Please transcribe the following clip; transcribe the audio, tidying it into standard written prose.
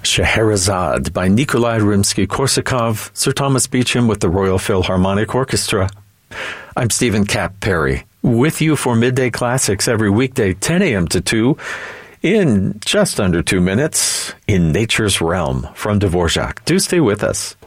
Scheherazade by Nikolai Rimsky-Korsakov, Sir Thomas Beecham with the Royal Philharmonic Orchestra. I'm Stephen Cap Perry, with you for Midday Classics every weekday, 10 a.m. to 2, in just under 2 minutes, in Nature's Realm from Dvorak. Do stay with us.